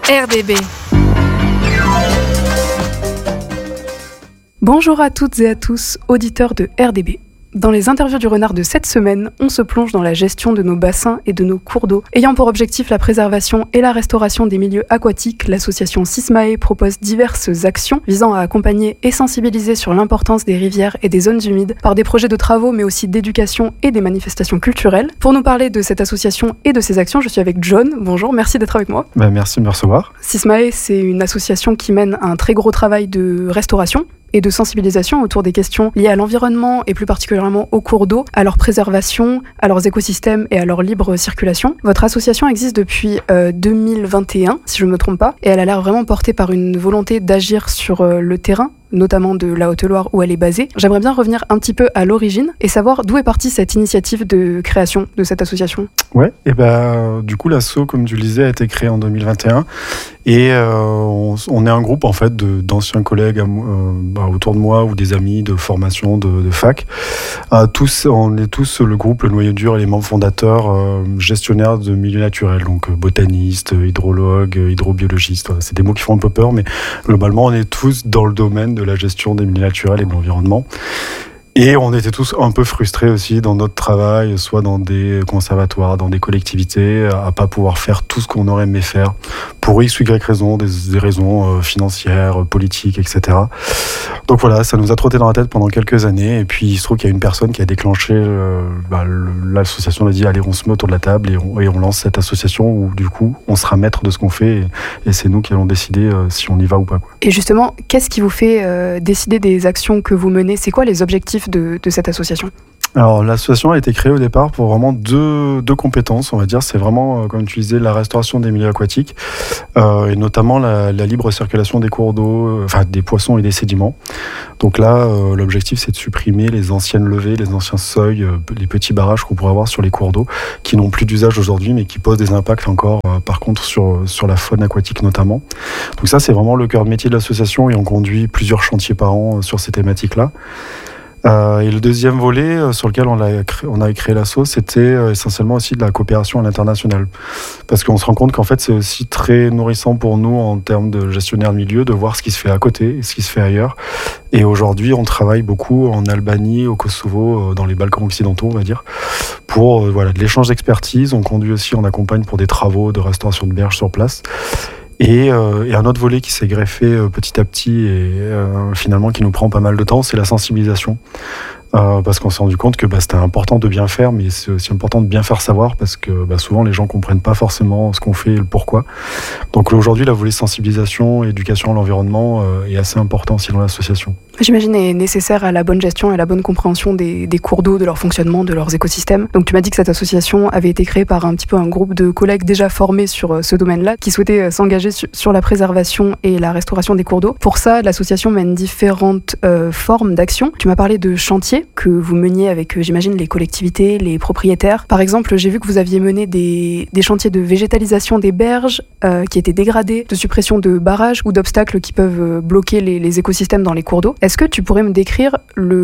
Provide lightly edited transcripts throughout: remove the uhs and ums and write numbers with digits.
RDB. Bonjour à toutes et à tous, auditeurs de RDB. Dans les interviews du renard de cette semaine, on se plonge dans la gestion de nos bassins et de nos cours d'eau. Ayant pour objectif la préservation et la restauration des milieux aquatiques, l'association Sismae propose diverses actions visant à accompagner et sensibiliser sur l'importance des rivières et des zones humides par des projets de travaux mais aussi d'éducation et des manifestations culturelles. Pour nous parler de cette association et de ses actions, je suis avec John. Bonjour, merci d'être avec moi. Merci de me recevoir. Sismae, c'est une association qui mène un très gros travail de restauration et de sensibilisation autour des questions liées à l'environnement et plus particulièrement aux cours d'eau, à leur préservation, à leurs écosystèmes et à leur libre circulation. Votre association existe depuis 2021, si je ne me trompe pas, et elle a l'air vraiment portée par une volonté d'agir sur le terrain, notamment de la Haute-Loire où elle est basée. J'aimerais bien revenir un petit peu à l'origine et savoir d'où est partie cette initiative de création de cette association. Ouais, et du coup l'asso, comme tu le disais, a été créée en 2021 et on est un groupe en fait d'anciens collègues autour de moi ou des amis de formation de fac. On est tous le groupe, le noyau dur et les membres fondateurs gestionnaires de milieux naturels, donc botanistes, hydrologues, hydrobiologistes. C'est des mots qui font un peu peur, mais globalement on est tous dans le domaine de la gestion des milieux naturels et de l'environnement. Et on était tous un peu frustrés aussi dans notre travail, soit dans des conservatoires, dans des collectivités, à pas pouvoir faire tout ce qu'on aurait aimé faire pour X ou Y raisons, des raisons financières, politiques, etc. Donc voilà, ça nous a trotté dans la tête pendant quelques années. Et puis il se trouve qu'il y a une personne qui a déclenché l'association. On a dit allez, on se met autour de la table et on lance cette association où du coup on sera maître de ce qu'on fait et c'est nous qui allons décider si on y va ou pas, quoi. Et justement, qu'est-ce qui vous fait décider des actions que vous menez ? C'est quoi les objectifs de cette association ? Alors l'association a été créée au départ pour vraiment deux compétences, on va dire. C'est vraiment, comme tu disais, la restauration des milieux aquatiques et notamment la libre circulation des cours d'eau, des poissons et des sédiments. Donc là, l'objectif, c'est de supprimer les anciennes levées, les anciens seuils, les petits barrages qu'on pourrait avoir sur les cours d'eau, qui n'ont plus d'usage aujourd'hui, mais qui posent des impacts encore, par contre, sur la faune aquatique notamment. Donc ça, c'est vraiment le cœur de métier de l'association et on conduit plusieurs chantiers par an sur ces thématiques-là. Et le deuxième volet sur lequel on a créé l'asso, c'était essentiellement aussi de la coopération à l'international. Parce qu'on se rend compte qu'en fait, c'est aussi très nourrissant pour nous en termes de gestionnaire de milieu, de voir ce qui se fait à côté, ce qui se fait ailleurs. Et aujourd'hui, on travaille beaucoup en Albanie, au Kosovo, dans les Balkans occidentaux, on va dire, pour de l'échange d'expertise. On conduit aussi, on accompagne pour des travaux de restauration de berges sur place. Et un autre volet qui s'est greffé petit à petit et finalement qui nous prend pas mal de temps, c'est la sensibilisation. Parce qu'on s'est rendu compte que c'était important de bien faire, mais c'est aussi important de bien faire savoir parce que souvent les gens ne comprennent pas forcément ce qu'on fait et le pourquoi. Donc aujourd'hui, la volet sensibilisation et éducation à l'environnement est assez important aussi dans l'association. J'imagine est nécessaire à la bonne gestion et à la bonne compréhension des cours d'eau, de leur fonctionnement, de leurs écosystèmes. Donc tu m'as dit que cette association avait été créée par un petit peu un groupe de collègues déjà formés sur ce domaine-là, qui souhaitaient s'engager sur la préservation et la restauration des cours d'eau. Pour ça, l'association mène différentes formes d'action. Tu m'as parlé de chantiers que vous meniez avec, j'imagine, les collectivités, les propriétaires. Par exemple, j'ai vu que vous aviez mené des chantiers de végétalisation des berges qui étaient dégradées, de suppression de barrages ou d'obstacles qui peuvent bloquer les écosystèmes dans les cours d'eau. Est-ce que tu pourrais me décrire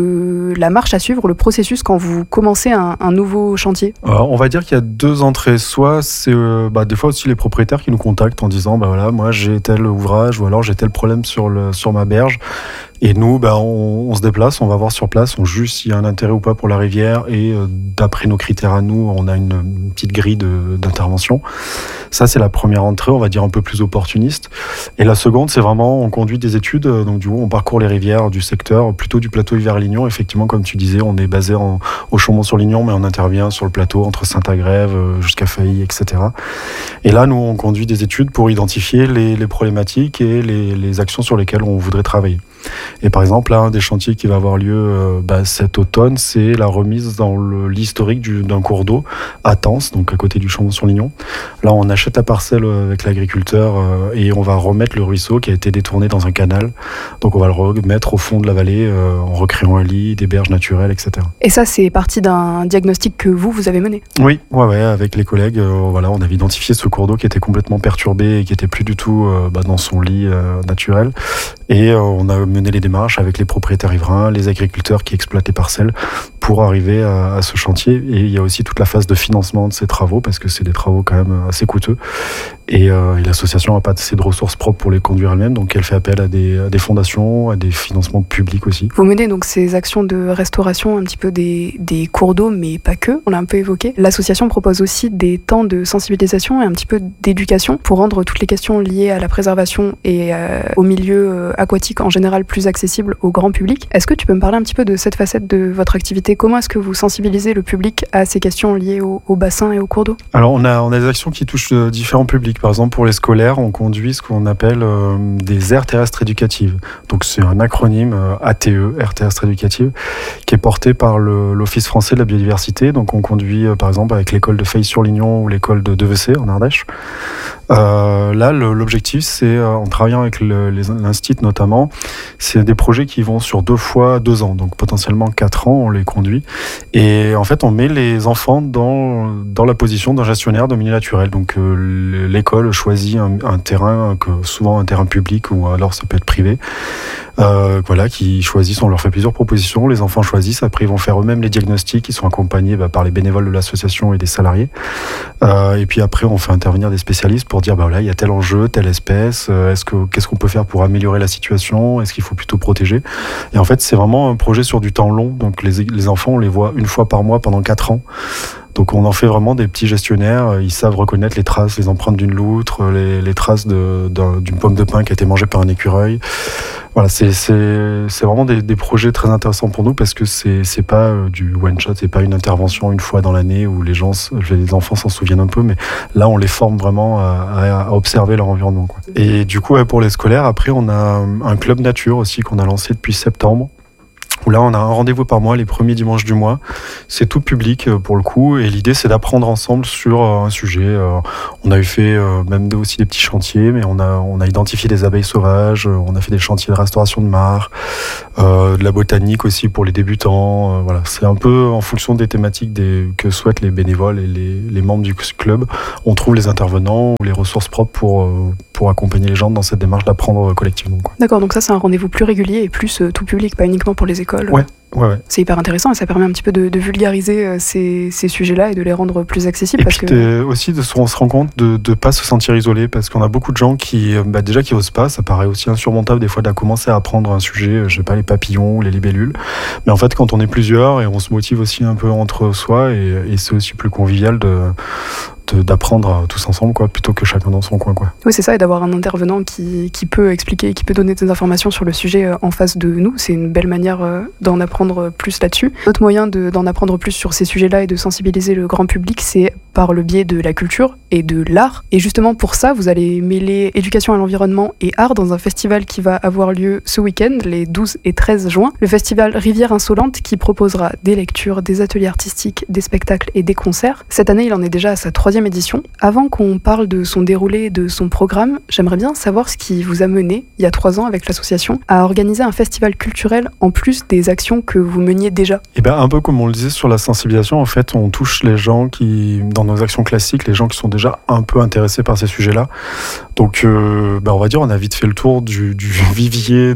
la marche à suivre, le processus quand vous commencez un nouveau chantier ? On va dire qu'il y a deux entrées. Soit c'est des fois aussi les propriétaires qui nous contactent en disant moi j'ai tel ouvrage ou alors j'ai tel problème sur ma berge. Et nous, on se déplace, on va voir sur place, on juge s'il y a un intérêt ou pas pour la rivière et d'après nos critères à nous, on a une petite grille d'intervention. Ça, c'est la première entrée, on va dire un peu plus opportuniste. Et la seconde, c'est vraiment, on conduit des études, donc du coup, on parcourt les rivières du secteur, plutôt du plateau Yvers-Lignon. Effectivement, comme tu disais, on est basé au Chaumont-sur-Lignon, mais on intervient sur le plateau entre Saint-Agrève jusqu'à Failly, etc. Et là, nous, on conduit des études pour identifier les problématiques et les actions sur lesquelles on voudrait travailler. Et par exemple, là, un des chantiers qui va avoir lieu cet automne, c'est la remise dans l'historique d'un cours d'eau à Tence, donc à côté du Chaumont-sur-Lignon. Là, on achète la parcelle avec l'agriculteur et on va remettre le ruisseau qui a été détourné dans un canal. Donc on va le remettre au fond de la vallée en recréant un lit, des berges naturelles, etc. Et ça, c'est parti d'un diagnostic que vous avez mené ? Oui, avec les collègues, on avait identifié ce cours d'eau qui était complètement perturbé et qui était plus du tout dans son lit naturel. Et on a mené les démarches avec les propriétaires riverains, les agriculteurs qui exploitent les parcelles pour arriver à ce chantier. Et il y a aussi toute la phase de financement de ces travaux, parce que c'est des travaux quand même assez coûteux. Et l'association n'a pas assez de ressources propres pour les conduire elle-même, donc elle fait appel à des fondations, à des financements publics aussi. Vous menez donc ces actions de restauration un petit peu des cours d'eau, mais pas que, on l'a un peu évoqué. L'association propose aussi des temps de sensibilisation et un petit peu d'éducation pour rendre toutes les questions liées à la préservation et au milieu aquatique en général plus accessibles au grand public. Est-ce que tu peux me parler un petit peu de cette facette de votre activité ? Comment est-ce que vous sensibilisez le public à ces questions liées au bassin et aux cours d'eau ? Alors on a des actions qui touchent différents publics. Par exemple, pour les scolaires, on conduit ce qu'on appelle des aires terrestres éducatives. Donc c'est un acronyme ATE, aires terrestres éducatives, qui est porté par l'Office français de la biodiversité. Donc on conduit par exemple avec l'école de Faye-sur-Lignon ou l'école de Devecé en Ardèche. Là, l'objectif, c'est en travaillant avec l'Institut notamment, c'est des projets qui vont sur 2 fois 2 ans, donc potentiellement 4 ans, on les conduit. Et en fait, on met les enfants dans la position d'un gestionnaire de milieu naturel. Donc l'école choisit un terrain, souvent un terrain public ou alors ça peut être privé, qui choisissent, on leur fait plusieurs propositions, les enfants choisissent, après ils vont faire eux-mêmes les diagnostics, ils sont accompagnés par les bénévoles de l'association et des salariés. Et puis après, on fait intervenir des spécialistes pour dire il y a tel enjeu, telle espèce, qu'est-ce qu'on peut faire pour améliorer la situation, est-ce qu'il faut plutôt protéger. Et en fait, c'est vraiment un projet sur du temps long, donc les enfants, on les voit 1 fois par mois pendant 4 ans. Donc on en fait vraiment des petits gestionnaires, ils savent reconnaître les traces, les empreintes d'une loutre, les traces d'une pomme de pin qui a été mangée par un écureuil. Voilà, c'est vraiment des projets très intéressants pour nous parce que c'est pas du one shot, c'est pas une intervention 1 fois dans l'année où les enfants s'en souviennent un peu, mais là on les forme vraiment à observer leur environnement, quoi. Et du coup, pour les scolaires, après on a un club nature aussi qu'on a lancé depuis septembre. Où là, on a un rendez-vous par mois, les premiers dimanches du mois. C'est tout public pour le coup. Et l'idée, c'est d'apprendre ensemble sur un sujet. On a eu fait même aussi des petits chantiers, mais on a identifié des abeilles sauvages. On a fait des chantiers de restauration de mares, de la botanique aussi pour les débutants. Voilà, c'est un peu en fonction des thématiques que souhaitent les bénévoles et les membres du club. On trouve les intervenants ou les ressources propres pour accompagner les gens dans cette démarche d'apprendre collectivement, quoi. D'accord, donc ça c'est un rendez-vous plus régulier et plus tout public, pas uniquement pour les écoles. Ouais. C'est hyper intéressant et ça permet un petit peu de vulgariser ces sujets-là et de les rendre plus accessibles. Et puis aussi, on se rend compte de ne pas se sentir isolé parce qu'on a beaucoup de gens qui osent pas. Ça paraît aussi insurmontable des fois de commencer à apprendre un sujet, je sais pas, les papillons ou les libellules. Mais en fait, quand on est plusieurs et on se motive aussi un peu entre soi et c'est aussi plus convivial d'apprendre tous ensemble, quoi, plutôt que chacun dans son coin, quoi. Oui, c'est ça, et d'avoir un intervenant qui peut expliquer, qui peut donner des informations sur le sujet en face de nous, c'est une belle manière d'en apprendre plus là-dessus. Autre moyen d'en apprendre plus sur ces sujets-là et de sensibiliser le grand public, c'est par le biais de la culture et de l'art. Et justement pour ça, vous allez mêler éducation à l'environnement et art dans un festival qui va avoir lieu ce week-end, les 12 et 13 juin. Le festival Rivière Insolente qui proposera des lectures, des ateliers artistiques, des spectacles et des concerts. Cette année, il en est déjà à sa 3e édition. Avant qu'on parle de son déroulé et de son programme, j'aimerais bien savoir ce qui vous a mené, il y a 3 ans avec l'association, à organiser un festival culturel en plus des actions que vous meniez déjà. Et un peu comme on le disait sur la sensibilisation, en fait, on touche les gens qui, dans nos actions classiques, les gens qui sont déjà un peu intéressés par ces sujets-là. Donc, on va dire, on a vite fait le tour du vivier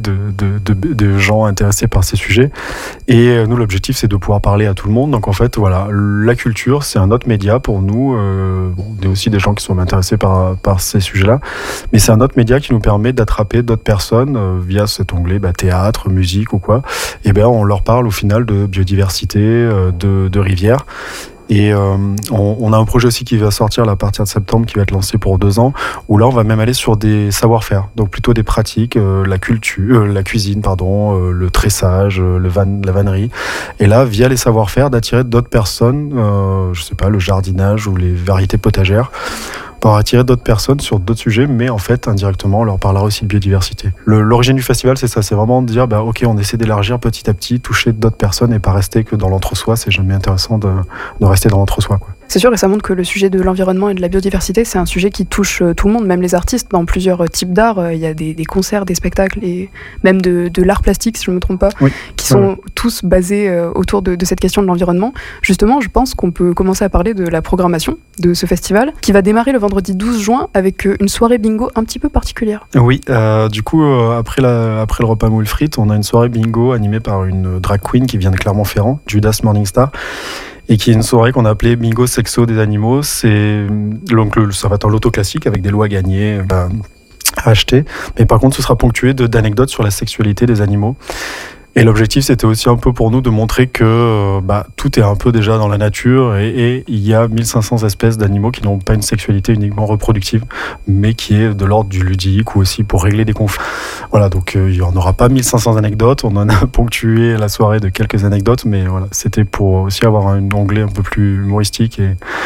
de gens intéressés par ces sujets. Et nous, l'objectif, c'est de pouvoir parler à tout le monde. Donc, en fait, voilà, la culture, c'est un autre média pour nous. On est aussi des gens qui sont intéressés par ces sujets-là, mais c'est un autre média qui nous permet d'attraper d'autres personnes via cet onglet théâtre, musique ou quoi. Et on leur parle au final de biodiversité, de rivières. Et on a un projet aussi qui va sortir là, à partir de septembre, qui va être lancé pour 2 ans, où là on va même aller sur des savoir-faire, donc plutôt des pratiques, la cuisine, le tressage, la vannerie. Et là, via les savoir-faire, d'attirer d'autres personnes, je sais pas, le jardinage ou les variétés potagères, pour attirer d'autres personnes sur d'autres sujets, mais en fait, indirectement, on leur parlera aussi de biodiversité. L'origine du festival, c'est ça, c'est vraiment de dire, ok, on essaie d'élargir petit à petit, toucher d'autres personnes et pas rester que dans l'entre-soi. C'est jamais intéressant de rester dans l'entre-soi, quoi. C'est sûr, et ça montre que le sujet de l'environnement et de la biodiversité, c'est un sujet qui touche tout le monde, même les artistes. Dans plusieurs types d'art, il y a des concerts, des spectacles, et même de l'art plastique, si je ne me trompe pas, qui sont tous basés autour de cette question de l'environnement. Justement, je pense qu'on peut commencer à parler de la programmation de ce festival, qui va démarrer le vendredi 12 juin avec une soirée bingo un petit peu particulière. Oui, du coup, après le repas moule frites, on a une soirée bingo animée par une drag queen qui vient de Clermont-Ferrand, Judas Morningstar, et qui est une soirée qu'on a appelée Bingo Sexo des animaux. Donc ça va être un loto classique avec des lots à gagner, à acheter. Mais par contre, ce sera ponctué d'anecdotes sur la sexualité des animaux. Et l'objectif, c'était aussi un peu pour nous de montrer que tout est un peu déjà dans la nature et il y a 1500 espèces d'animaux qui n'ont pas une sexualité uniquement reproductive, mais qui est de l'ordre du ludique ou aussi pour régler des conflits. Voilà, donc il n'y en aura pas 1500 anecdotes, on en a ponctué la soirée de quelques anecdotes, mais voilà, c'était pour aussi avoir un onglet un peu plus humoristique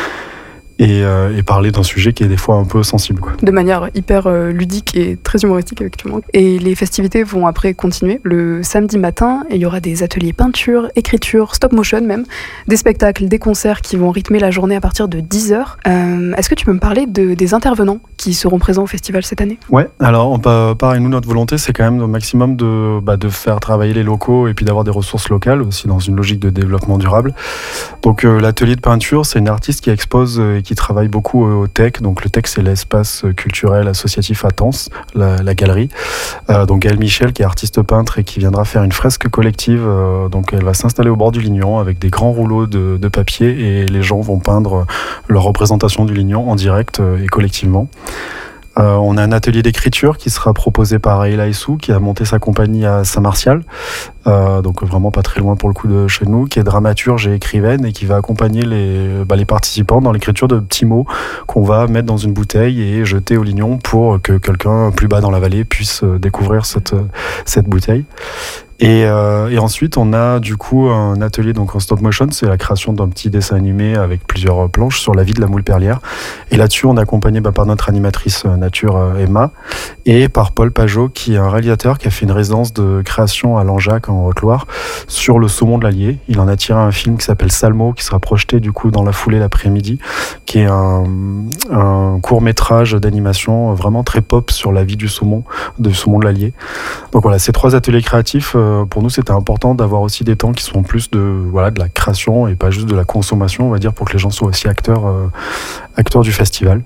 et parler d'un sujet qui est des fois un peu sensible, quoi. De manière hyper ludique et très humoristique, effectivement. Et les festivités vont après continuer. Le samedi matin, il y aura des ateliers peinture, écriture, stop motion même, des spectacles, des concerts qui vont rythmer la journée à partir de 10h. Est-ce que tu peux me parler des intervenants qui seront présents au festival cette année ? Ouais, alors pareil, nous, notre volonté, c'est quand même au maximum de faire travailler les locaux et puis d'avoir des ressources locales, aussi dans une logique de développement durable. Donc l'atelier de peinture, c'est une artiste qui expose et qui travaille beaucoup au TEC. Donc le TEC, c'est l'espace culturel associatif à Tence, la galerie. Donc Gaëlle Michel, qui est artiste peintre et qui viendra faire une fresque collective. Donc elle va s'installer au bord du Lignon avec des grands rouleaux de papier et les gens vont peindre leur représentation du Lignon en direct et collectivement. On a un atelier d'écriture qui sera proposé par Ayla Issou, qui a monté sa compagnie à Saint-Martial, donc vraiment pas très loin pour le coup de chez nous, qui est dramaturge et écrivaine et qui va accompagner les participants dans l'écriture de petits mots qu'on va mettre dans une bouteille et jeter au Lignon pour que quelqu'un plus bas dans la vallée puisse découvrir cette bouteille. Et ensuite, on a du coup un atelier donc en stop motion, c'est la création d'un petit dessin animé avec plusieurs planches sur la vie de la moule perlière. Et là-dessus, on est accompagné par notre animatrice nature Emma et par Paul Pajot, qui est un réalisateur qui a fait une résidence de création à Langeac en Haute-Loire sur le saumon de l'Allier. Il en a tiré un film qui s'appelle Salmo, qui sera projeté du coup dans la foulée l'après-midi, qui est un court-métrage d'animation vraiment très pop sur la vie du saumon de l'Allier. Donc voilà, ces 3 ateliers créatifs, pour nous, c'était important d'avoir aussi des temps qui sont plus de la création et pas juste de la consommation, on va dire, pour que les gens soient aussi acteurs du festival.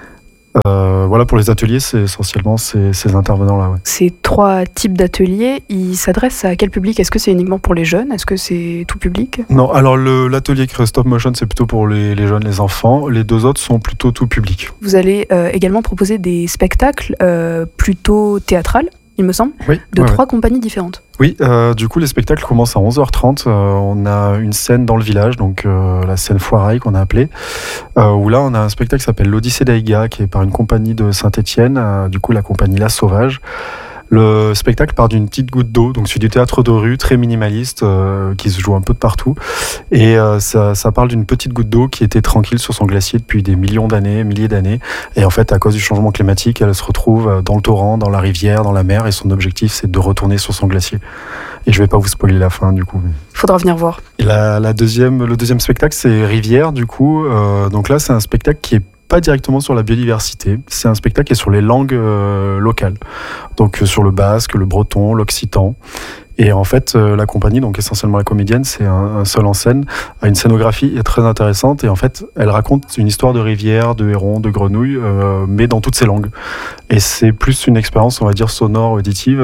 Voilà, pour les ateliers, c'est essentiellement ces intervenants-là. Ouais. Ces 3 types d'ateliers, ils s'adressent à quel public ? Est-ce que c'est uniquement pour les jeunes ? Est-ce que c'est tout public ? Non, alors l'atelier stop motion, c'est plutôt pour les jeunes, les enfants. Les 2 autres sont plutôt tout public. Vous allez également proposer des spectacles plutôt théâtrales, il me semble, de 3 compagnies différentes. Oui, du coup les spectacles commencent à 11h30, on a une scène dans le village, donc la scène Foirail qu'on a appelée, où là on a un spectacle qui s'appelle l'Odyssée d'Aïga, qui est par une compagnie de Saint-Étienne, du coup la compagnie La Sauvage. Le spectacle part d'une petite goutte d'eau, donc c'est du théâtre de rue très minimaliste qui se joue un peu de partout. Et ça parle d'une petite goutte d'eau qui était tranquille sur son glacier depuis des milliers d'années. Et en fait, à cause du changement climatique, elle se retrouve dans le torrent, dans la rivière, dans la mer. Et son objectif, c'est de retourner sur son glacier. Et je vais pas vous spoiler la fin, du coup. Faudra venir voir. Et le deuxième spectacle, c'est Rivière, du coup. Donc là, c'est un spectacle qui est pas directement sur la biodiversité, c'est un spectacle qui est sur les langues locales, donc sur le basque, le breton, l'occitan. Et en fait, la compagnie, donc essentiellement la comédienne, c'est un seul en scène, a une scénographie très intéressante et en fait, elle raconte une histoire de rivière, de héron, de grenouille, mais dans toutes ces langues. Et c'est plus une expérience, on va dire, sonore, auditive,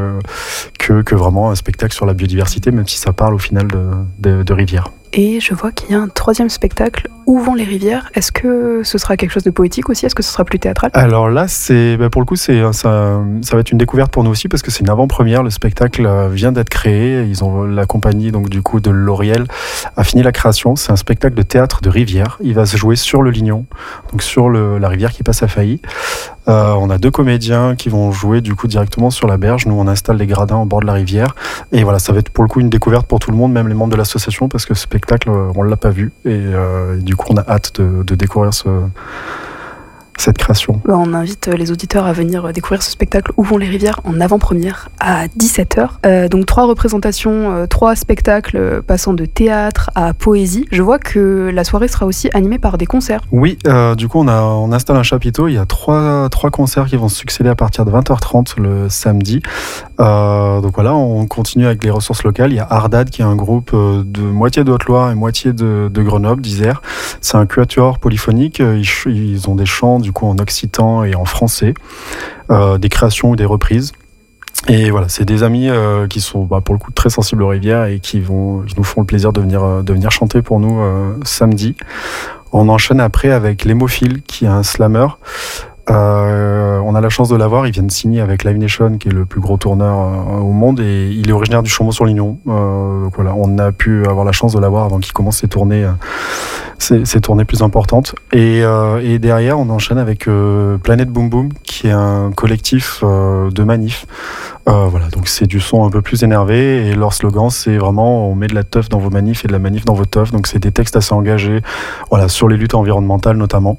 que vraiment un spectacle sur la biodiversité, même si ça parle au final de rivière. Et je vois qu'il y a un 3e spectacle, Où vont les rivières ? Est-ce que ce sera quelque chose de poétique aussi ? Est-ce que ce sera plus théâtral ? Alors là, pour le coup, ça va être une découverte pour nous aussi parce que c'est une avant-première. Le spectacle vient d'être créé. La compagnie donc du coup de L'Oriel a fini la création. C'est un spectacle de théâtre de rivière. Il va se jouer sur le Lignon, donc sur la rivière qui passe à Failly. On a 2 comédiens qui vont jouer du coup directement sur la berge. Nous, on installe les gradins au bord de la rivière. Et voilà, ça va être pour le coup une découverte pour tout le monde, même les membres de l'association, parce que ce spectacle, on ne l'a pas vu. Et du coup, on a hâte de découvrir cette création. On invite les auditeurs à venir découvrir ce spectacle Où vont les rivières en avant-première à 17h. Donc 3 représentations, 3 spectacles passant de théâtre à poésie. Je vois que la soirée sera aussi animée par des concerts. Oui, du coup on installe un chapiteau. Il y a 3 concerts qui vont se succéder à partir de 20h30 le samedi. Donc voilà, on continue avec les ressources locales. Il y a Ardad qui est un groupe de moitié de Haute-Loire et moitié de Grenoble, d'Isère. C'est un quatuor polyphonique. Ils ont des chants du coup en occitan et en français, des créations ou des reprises. Et voilà, c'est des amis qui sont pour le coup très sensibles aux rivières et qui nous font le plaisir de venir chanter pour nous samedi. On enchaîne après avec l'Hémophile qui est un slammer. On a la chance de l'avoir, il vient de signer avec Live Nation qui est le plus gros tourneur au monde et il est originaire du Chambon-sur-Lignon. Donc voilà, on a pu avoir la chance de l'avoir avant qu'il commence ses tournées plus importantes. Et derrière, on enchaîne avec Planète Boom Boom qui est un collectif de manifs. Voilà, donc c'est du son un peu plus énervé et leur slogan c'est vraiment on met de la teuf dans vos manifs et de la manif dans vos teufs. Donc c'est des textes assez engagés, voilà, sur les luttes environnementales notamment.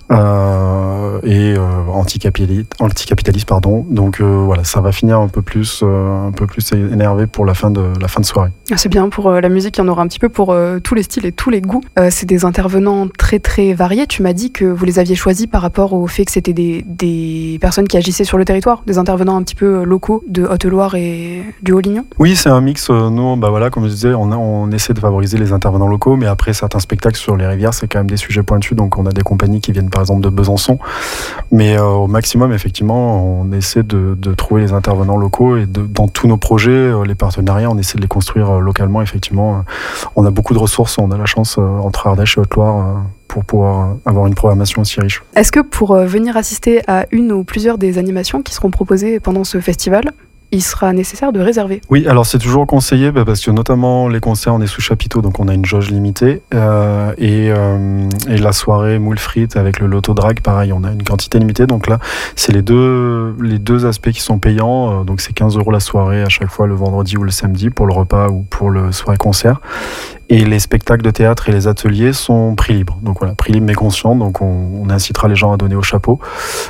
Et anticapitaliste pardon. Donc voilà, ça va finir un peu plus énervé pour la fin de soirée. C'est bien, pour la musique, il y en aura un petit peu pour tous les styles et tous les goûts. C'est des intervenants très très variés. Tu m'as dit que vous les aviez choisis par rapport au fait que c'était des personnes qui agissaient sur le territoire, des intervenants un petit peu locaux de Haute-Loire et du Haut-Lignon. Oui, c'est un mix. Nous, voilà, comme je disais, on essaie de favoriser les intervenants locaux, mais après certains spectacles sur les rivières, c'est quand même des sujets pointus. Donc on a des compagnies qui viennent par exemple de Besançon, mais au maximum effectivement on essaie de trouver les intervenants locaux et dans tous nos projets, les partenariats, on essaie de les construire localement. Effectivement, on a beaucoup de ressources, on a la chance entre Ardèche et Haute-Loire pour pouvoir avoir une programmation aussi riche. Est-ce que pour venir assister à une ou plusieurs des animations qui seront proposées pendant ce festival, il sera nécessaire de réserver? Oui, alors c'est toujours conseillé parce que notamment les concerts, on est sous chapiteau, donc on a une jauge limitée. Et la soirée moule frites avec le loto drag, pareil, on a une quantité limitée. Donc là, c'est les deux aspects qui sont payants. Donc c'est 15 € la soirée à chaque fois, le vendredi ou le samedi, pour le repas ou pour le soirée concert. Et les spectacles de théâtre et les ateliers sont prix libre. Donc voilà, prix libre mais conscient. Donc on incitera les gens à donner au chapeau.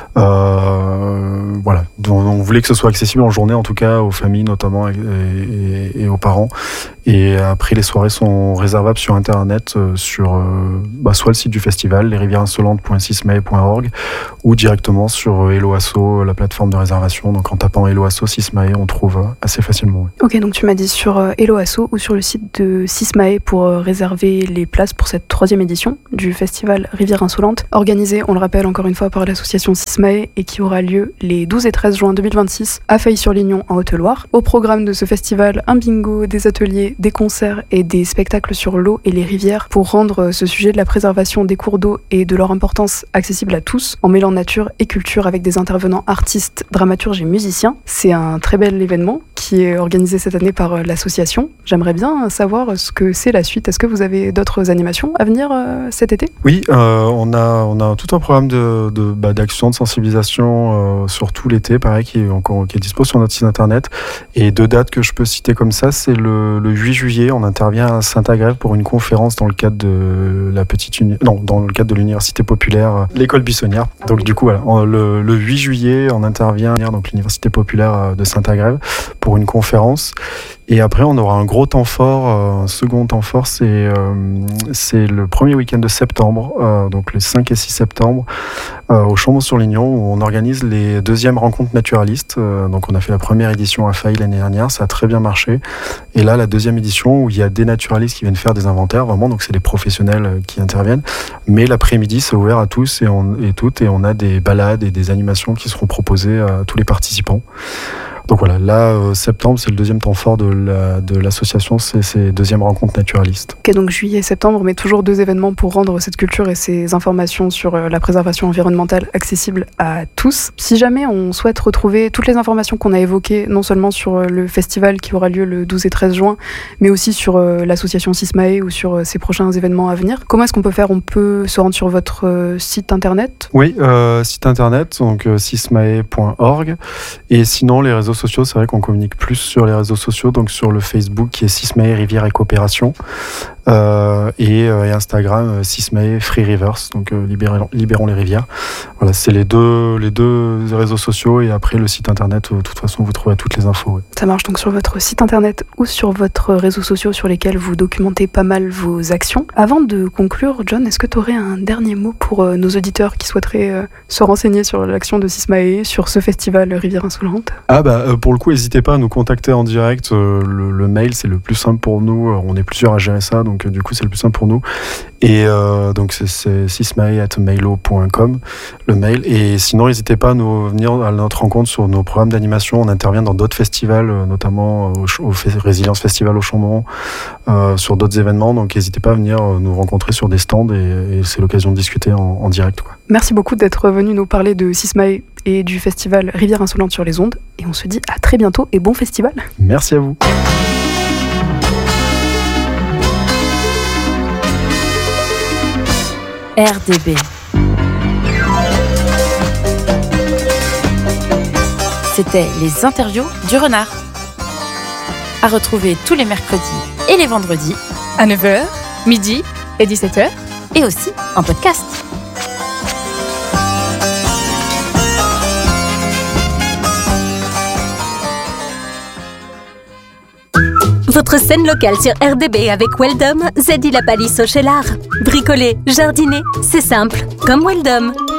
Voilà. Donc, on voulait que ce soit accessible en journée, en tout cas aux familles notamment et aux parents. Et après, les soirées sont réservables sur Internet, sur soit le site du festival, lesrivièresinsolentes.sismae.org, ou directement sur Hello Asso, la plateforme de réservation. Donc en tapant Hello Asso Sismae, on trouve assez facilement. Oui. Ok, donc tu m'as dit sur Hello Asso ou sur le site de Sismae pour réserver les places pour cette 3e édition du festival Rivières Insolentes, organisé, on le rappelle encore une fois, par l'association Sismae et qui aura lieu les 12 et 13 juin 2026 à Faye-sur-Lignon en Haute-Loire. Au programme de ce festival, un bingo, des ateliers, des concerts et des spectacles sur l'eau et les rivières pour rendre ce sujet de la préservation des cours d'eau et de leur importance accessible à tous en mêlant nature et culture avec des intervenants artistes, dramaturges et musiciens. C'est un très bel événement qui est organisé cette année par l'association. J'aimerais bien savoir ce que c'est la suite. Est-ce que vous avez d'autres animations à venir cet été ? Oui, on a tout un programme d'action, de sensibilisation sur tout l'été, pareil, qui est dispo sur notre site internet. Et 2 dates que je peux citer comme ça, c'est le 8 juillet, on intervient à Saint-Agrève pour une conférence dans le cadre de de l'université populaire, l'école buissonnière. Donc du coup, voilà, le 8 juillet, on intervient donc l'université populaire de Saint-Agrève pour une conférence. Et après, on aura un gros temps fort, un second temps fort, c'est le premier week-end de septembre, donc les 5 et 6 septembre, au Chambon-sur-Lignon, où on organise les 2e rencontres naturalistes. Donc on a fait la première édition à Faye l'année dernière, ça a très bien marché. Et là, la 2e édition, où il y a des naturalistes qui viennent faire des inventaires, vraiment, donc c'est des professionnels qui interviennent. Mais l'après-midi, c'est ouvert à tous et toutes, et on a des balades et des animations qui seront proposées à tous les participants. Donc voilà, là, septembre, c'est le 2e temps fort de l'association, c'est ces 2e rencontres naturalistes. Ok, donc juillet et septembre, mais toujours 2 événements pour rendre cette culture et ces informations sur la préservation environnementale accessibles à tous. Si jamais on souhaite retrouver toutes les informations qu'on a évoquées, non seulement sur le festival qui aura lieu le 12 et 13 juin, mais aussi sur l'association Sismae ou sur ses prochains événements à venir, comment est-ce qu'on peut faire ? On peut se rendre sur votre site internet ? Oui, site internet, donc sismae.org. Et sinon, les réseaux sociaux, c'est vrai qu'on communique plus sur les réseaux sociaux, donc sur le Facebook qui est Sismae Rivière et Coopération. et Instagram Sismae Free Rivers, donc libérons les rivières. Voilà, c'est les deux réseaux sociaux, et après le site internet, de toute façon vous trouvez toutes les infos. Ouais. Ça marche donc sur votre site internet ou sur votre réseaux sociaux sur lesquels vous documentez pas mal vos actions. Avant de conclure, John, est-ce que tu aurais un dernier mot pour nos auditeurs qui souhaiteraient se renseigner sur l'action de Sismae, sur ce festival Rivière Insolente? Pour le coup, n'hésitez pas à nous contacter en direct. Le mail, c'est le plus simple pour nous. On est plusieurs à gérer ça, donc du coup, c'est le plus simple pour nous. Et donc, c'est sismae@mailo.com, le mail. Et sinon, n'hésitez pas à venir à notre rencontre sur nos programmes d'animation. On intervient dans d'autres festivals, notamment au Résilience Festival au Chambon, sur d'autres événements. Donc, n'hésitez pas à venir nous rencontrer sur des stands, et c'est l'occasion de discuter en direct, quoi. Merci beaucoup d'être venu nous parler de Sismae et du festival Rivière Insolente sur les ondes. Et on se dit à très bientôt et bon festival. Merci à vous. RDB. C'était les interviews du renard. À retrouver tous les mercredis et les vendredis à 9h, midi et 17h, et aussi en podcast. Votre scène locale sur RDB avec Weldom, Zeddy la Palisse au Chelard. Bricoler, jardiner, c'est simple, comme Weldom.